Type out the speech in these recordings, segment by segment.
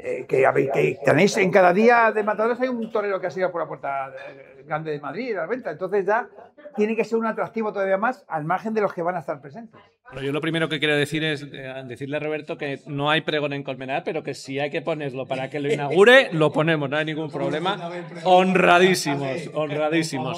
que tenéis en cada día de matadores hay un torero que ha salido por la puerta grande de Madrid, de la venta. Entonces ya tiene que ser un atractivo todavía más al margen de los que van a estar presentes. Bueno, yo lo primero que quiero decir es decirle a Roberto que no hay pregón en Colmenar, pero que si hay que ponerlo para que lo inaugure, lo ponemos, no hay ningún problema. Honradísimos, honradísimos.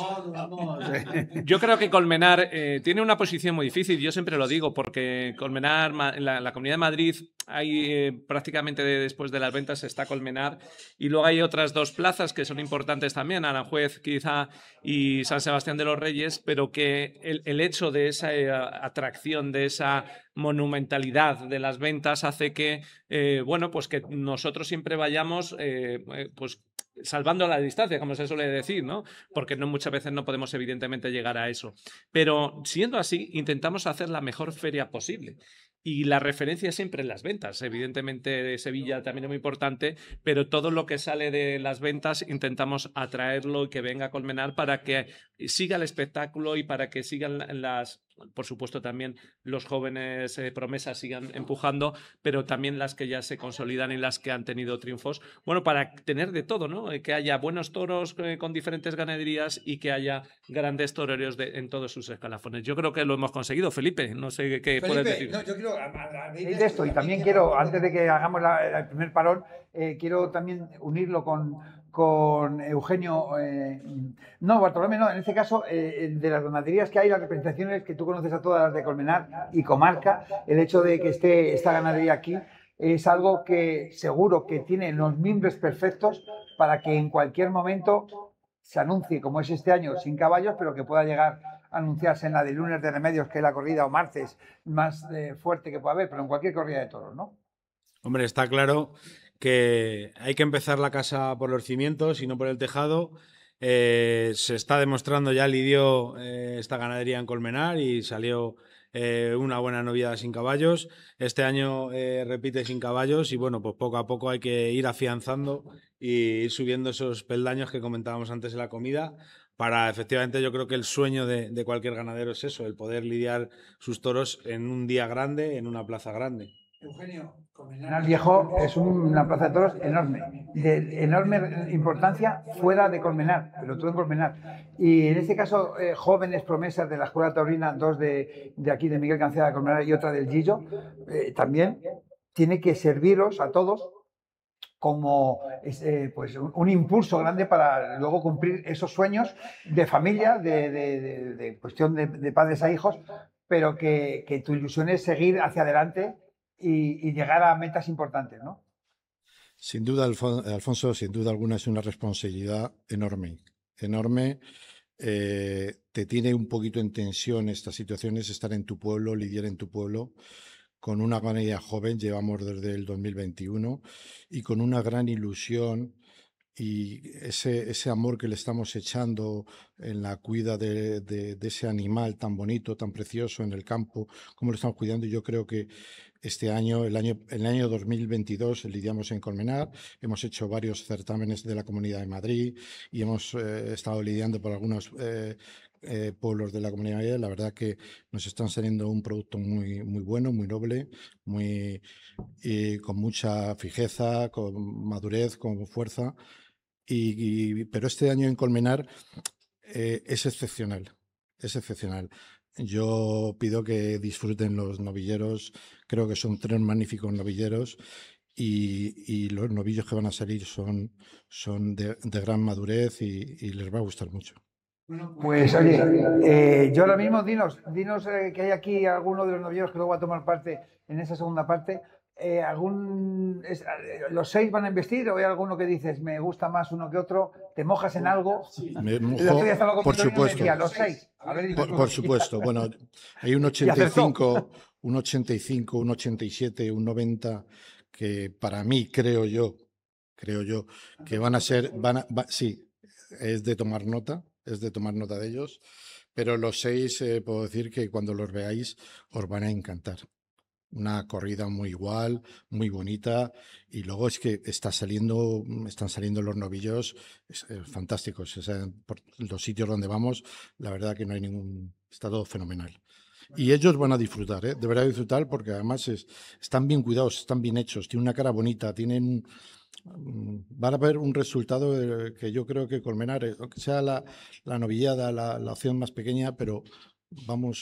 Yo creo que Colmenar tiene una posición muy difícil, yo siempre lo digo, porque Colmenar, en la Comunidad de Madrid, hay prácticamente después de las ventas está Colmenar, y luego hay otras dos plazas que son importantes también, Aranjuez quizá y San Sebastián de los Reyes, pero que el hecho de esa atracción, de esa monumentalidad de las ventas hace que, bueno, pues que nosotros siempre vayamos, pues salvando la distancia, como se suele decir, ¿no? Porque no, muchas veces no podemos evidentemente llegar a eso. Pero siendo así, intentamos hacer la mejor feria posible. Y la referencia siempre en las ventas. Evidentemente Sevilla también es muy importante, pero todo lo que sale de las ventas intentamos atraerlo y que venga a Colmenar para que siga el espectáculo y para que sigan por supuesto también los jóvenes promesas sigan empujando, pero también las que ya se consolidan y las que han tenido triunfos. Bueno, para tener de todo, ¿no? Que haya buenos toros con diferentes ganaderías y que haya grandes toreros en todos sus escalafones. Yo creo que lo hemos conseguido, Felipe. No sé qué puedes decir. No, yo quiero de esto y también quiero, antes de que hagamos el primer parón, quiero también unirlo con Eugenio, no, Bartolomé, no, en este caso, de las ganaderías que hay, las representaciones que tú conoces a todas las de Colmenar y comarca, el hecho de que esté esta ganadería aquí es algo que seguro que tiene los mimbres perfectos para que en cualquier momento se anuncie, como es este año, sin caballos, pero que pueda llegar a anunciarse en la de lunes de remedios, que es la corrida, o martes más fuerte que pueda haber, pero en cualquier corrida de toros, ¿no? Hombre, está claro que hay que empezar la casa por los cimientos y no por el tejado. Se está demostrando, ya lidió esta ganadería en Colmenar y salió una buena noviada sin caballos. Este año repite sin caballos y bueno, pues poco a poco hay que ir afianzando y ir subiendo esos peldaños que comentábamos antes en la comida. Para efectivamente, yo creo que el sueño de cualquier ganadero es eso, el poder lidiar sus toros en un día grande, en una plaza grande. Eugenio, Colmenar Viejo es una plaza de toros enorme, de enorme importancia fuera de Colmenar, pero todo en Colmenar. Y en este caso, jóvenes promesas de la Escuela Taurina, dos de aquí, de Miguel Cancela de Colmenar y otra del Gillo, también tiene que serviros a todos como pues un impulso grande para luego cumplir esos sueños de familia, de cuestión de padres a hijos, pero que tu ilusión es seguir hacia adelante y llegar a metas importantes, ¿no? Sin duda, Alfonso, sin duda alguna es una responsabilidad enorme, enorme. Te tiene un poquito en tensión estas situaciones, estar en tu pueblo, lidiar en tu pueblo, con una ganadería joven, llevamos desde el 2021, y con una gran ilusión y ese amor que le estamos echando en la cuida de ese animal tan bonito, tan precioso en el campo, cómo lo estamos cuidando. Yo creo que este año, el año 2022, lidiamos en Colmenar, hemos hecho varios certámenes de la Comunidad de Madrid y hemos estado lidiando por algunos pueblos de la Comunidad de Madrid. La verdad que nos están saliendo un producto muy, muy bueno, muy noble, con mucha fijeza, con madurez, con fuerza. Pero este año en Colmenar es excepcional, es excepcional. Yo pido que disfruten los novilleros, creo que son 3 magníficos novilleros y los novillos que van a salir son de gran madurez y les va a gustar mucho. Pues oye, yo ahora mismo, dinos que hay aquí alguno de los novilleros que luego va a tomar parte en esa segunda parte. ¿Los 6 van a investir o hay alguno que dices, me gusta más uno que otro? ¿Te mojas en algo? Me mojo, por supuesto. Decía, los 6. Por supuesto. Bueno, hay un 85, un 85, un 87, un 90 que para mí, creo yo, que van a ser, sí, es de tomar nota de ellos, pero los 6 puedo decir que cuando los veáis os van a encantar. Una corrida muy igual, muy bonita, y luego es que están saliendo los novillos fantásticos. O sea, por los sitios donde vamos, la verdad que no hay está todo fenomenal. Y ellos van a disfrutar, deberán disfrutar porque además están bien cuidados, están bien hechos, tienen una cara bonita, van a ver un resultado que yo creo que Colmenar, aunque sea la novillada, la opción más pequeña, pero vamos